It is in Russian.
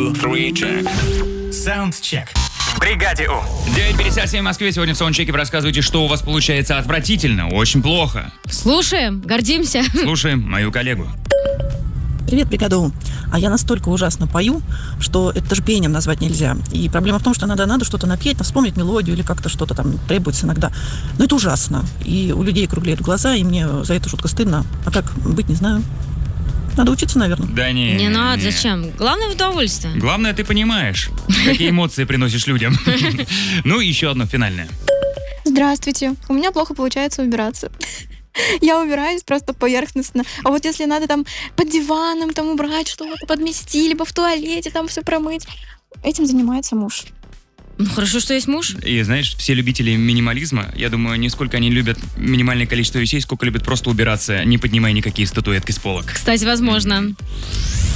2, 3, check. Саундчек. В бригаде У. 9:57 в Москве. Сегодня в саундчеке вы рассказываете, что у вас получается отвратительно, очень плохо. Слушаем, гордимся. Слушаем мою коллегу. Привет, бригада У. А я настолько ужасно пою, что это даже пением назвать нельзя. И проблема в том, что надо что-то напеть, вспомнить мелодию или как-то что-то там требуется иногда. Но это ужасно. И у людей круглеют глаза, и мне за это жутко стыдно. А как быть, не знаю. Надо учиться, наверное. Да не. Не надо, зачем? Главное удовольствие. Главное, ты понимаешь, какие эмоции приносишь людям. Ну и еще одно финальное. Здравствуйте. У меня плохо получается убираться. Я убираюсь просто поверхностно. А вот если надо там под диваном там убрать что-то, подмести, либо в туалете там все промыть, этим занимается муж. Ну, хорошо, что есть муж. И знаешь, все любители минимализма, я думаю, не сколько они любят минимальное количество вещей, сколько любят просто убираться, не поднимая никакие статуэтки с полок. Кстати, возможно.